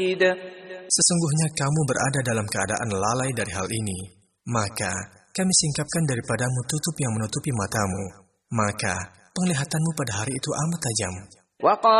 Sesungguhnya kamu berada dalam keadaan lalai dari hal ini. Maka kami singkapkan daripadamu tutup yang menutupi matamu. Maka penglihatanmu pada hari itu amat tajam.